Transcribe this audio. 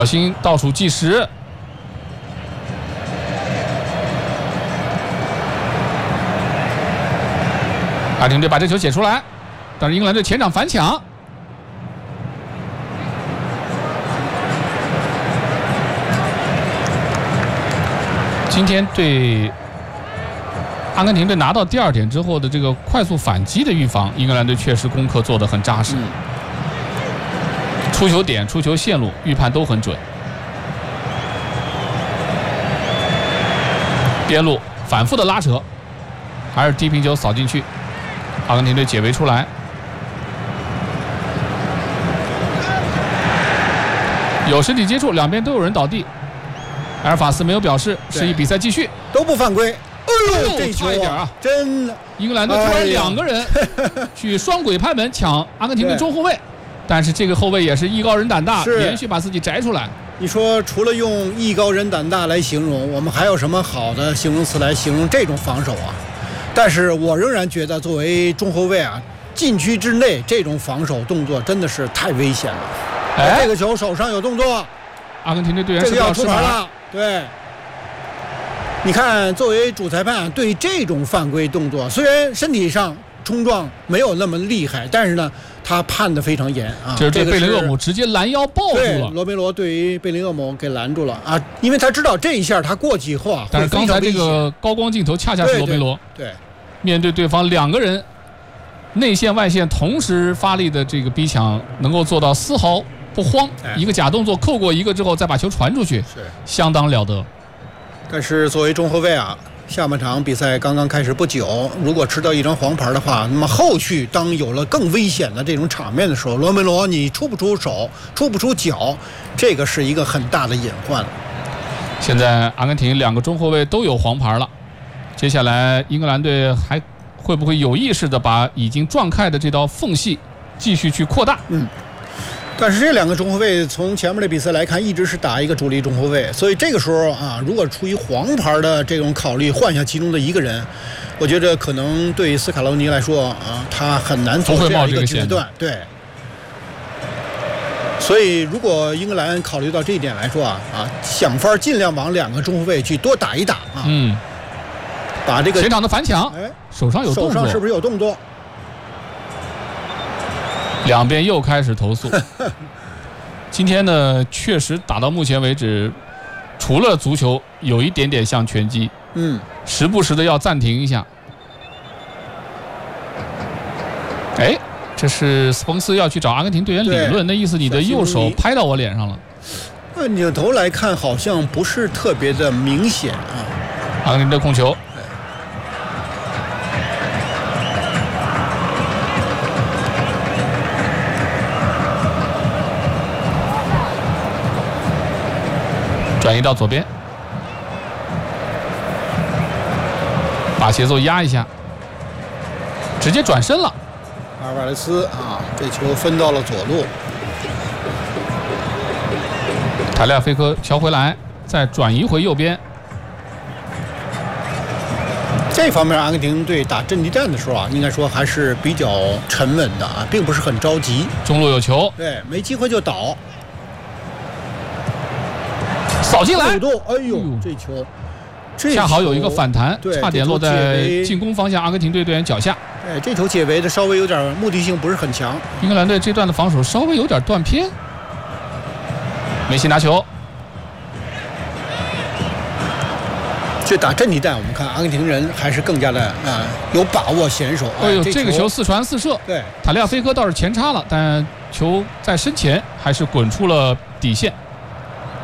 小心倒数计时。阿根廷队把这球解出来，但是英格兰队前场反抢。今天对阿根廷队拿到第2点之后的这个快速反击的预防，英格兰队确实功课做得很扎实。出球点、出球线路预判都很准。边路反复的拉扯，还是低平球扫进去。阿根廷队解围出来，有身体接触，两边都有人倒地。埃尔法斯没有表示，示意比赛继续， 都不犯规。 哎呦，这差一点啊！ 真的， 英格兰队突然2个人去双轨拍门抢阿根廷队中后卫，但是这个后卫也是艺高人胆大，连续把自己摘出来。 你说除了用艺高人胆大来形容，我们还有什么好的形容词来形容这种防守啊？但是我仍然觉得，作为中后卫啊，禁区之内这种防守动作真的是太危险了。这个球手上有动作， 阿根廷队队员这个要出牌了。对，你看，作为主裁判对这种犯规动作，虽然身体上冲撞没有那么厉害，但是呢，他判得非常严啊。 这是贝林厄姆直接拦腰抱住了， 罗梅罗对于贝林厄姆给拦住了啊，因为他知道这一下他过去以后啊， 但是刚才这个高光镜头恰恰是罗梅罗， 对， 面对对方2个人内线外线同时发力的这个逼抢，能够做到丝毫不慌，一个假动作扣过一个之后再把球传出去， 是相当了得。 但是作为中后卫啊，下半场比赛刚刚开始不久，如果吃到1张黄牌的话，那么后续当有了更危险的这种场面的时候，罗梅罗你出不出手，出不出脚，这个是一个很大的隐患了。 现在阿根廷2个中后卫都有黄牌了，接下来英格兰队还会不会有意识的把已经撞开的这道缝隙继续去扩大？ 但是这2个中后卫从前面的比赛来看，一直是打一个主力中后卫，所以这个时候啊，如果出于黄牌的这种考虑换下其中的1个人，我觉得可能对斯卡罗尼来说啊，他很难做这样一个决断。对，所以如果英格兰考虑到这一点来说啊，想法尽量往2个中后卫去多打一打啊，把这个前场的反抢，手上有动作， 手上是不是有动作？ 两边又开始投诉。今天呢，确实打到目前为止，除了足球有一点点像拳击，时不时的要暂停一下。这是斯彭斯要去找阿根廷队员理论，那意思你的右手拍到我脸上了。 扭头来看好像不是特别的明显啊。 阿根廷的控球。转移到左边，把节奏压一下，直接转身了。 阿尔瓦雷斯啊，这球分到了左路。 塔利亚菲科敲回来，再转移回右边。 这方面阿根廷队打阵地战的时候啊，应该说还是比较沉稳的啊，并不是很着急。 中路有球， 对，没机会就倒。 扫进来， 哎呦，这球恰好有一个反弹，差点落在进攻方向阿根廷队队员脚下。 这球解围的稍微有点目的性不是很强。 英格兰队这段的防守稍微有点断片。梅西拿球， 这打阵地战，我们看阿根廷人还是更加的有把握娴熟。 这个球4传4射， 对， 塔利亚菲科倒是前插了，但球在身前还是滚出了底线。